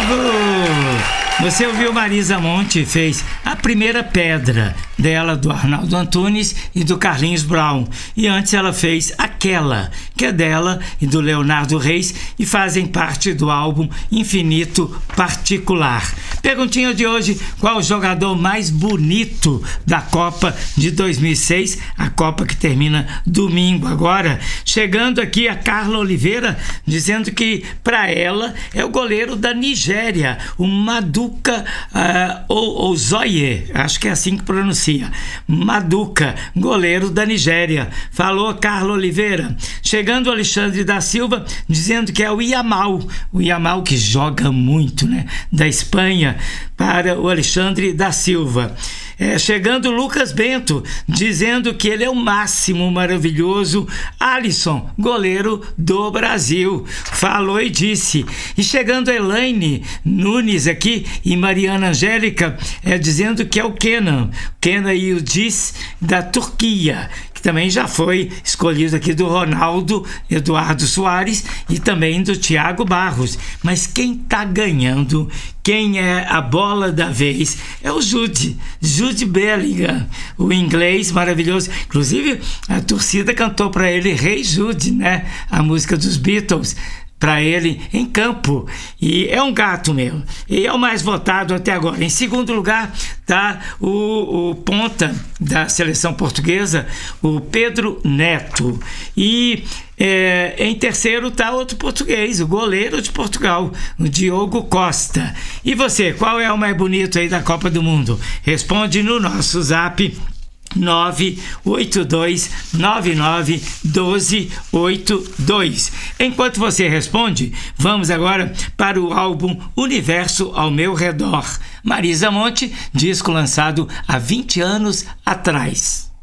Bravo! Você ouviu Marisa Monte, fez A Primeira Pedra, dela, do Arnaldo Antunes e do Carlinhos Brown. E antes ela fez Aquela, que é dela e do Leonardo Reis e fazem parte do álbum Infinito Particular. Perguntinha de hoje: qual o jogador mais bonito da Copa de 2006? A Copa que termina domingo agora. Chegando aqui a Carla Oliveira, dizendo que para ela é o goleiro da Nigéria, o Maduka Ozoye, acho que é assim que pronuncia. Maduka, goleiro da Nigéria. Falou Carla Oliveira. Chegando o Alexandre da Silva, dizendo que é o Yamal que joga muito, né? Da Espanha, para o Alexandre da Silva. Chegando o Lucas Bento, dizendo que ele é o máximo maravilhoso Alisson, goleiro do Brasil. Falou e disse. E chegando a Elaine Nunes aqui e Mariana Angélica, dizendo que é o Kenan Yildiz da Turquia, que também já foi escolhido aqui do Ronaldo Eduardo Soares e também do Thiago Barros. Mas quem está ganhando, quem é a bola da vez, é o Jude Bellingham, o inglês maravilhoso. Inclusive, a torcida cantou para ele Rei Jude, né? A música dos Beatles, para ele em campo. E é um gato mesmo. E é o mais votado até agora. Em segundo lugar está o ponta da seleção portuguesa, o Pedro Neto. E em terceiro está outro português, o goleiro de Portugal, o Diogo Costa. E você, qual é o mais bonito aí da Copa do Mundo? Responde no nosso zap 982991282. Enquanto você responde, vamos agora para o álbum Universo ao Meu Redor. Marisa Monte, disco lançado há 20 anos atrás.